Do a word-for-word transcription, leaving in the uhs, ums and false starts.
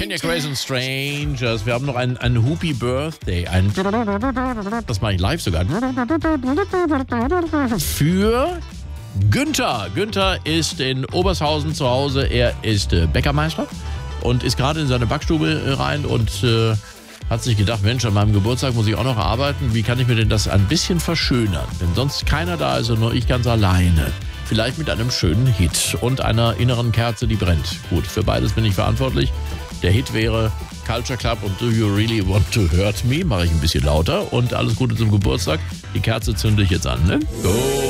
Kenya Grace and Strangers. Wir haben noch einen, einen Hoopy Birthday. Ein das mache ich live sogar. Für Günther. Günther ist in Obershausen zu Hause. Er ist äh, Bäckermeister und ist gerade in seine Backstube äh, rein und äh, hat sich gedacht, Mensch, an meinem Geburtstag muss ich auch noch arbeiten. Wie kann ich mir denn das ein bisschen verschönern? Wenn sonst keiner da ist und nur ich ganz alleine. Vielleicht mit einem schönen Hit und einer inneren Kerze, die brennt. Gut, für beides bin ich verantwortlich. Der Hit wäre Culture Club und Do You Really Want to Hurt Me? Mache ich ein bisschen lauter und alles Gute zum Geburtstag. Die Kerze zünde ich jetzt an, ne? Go!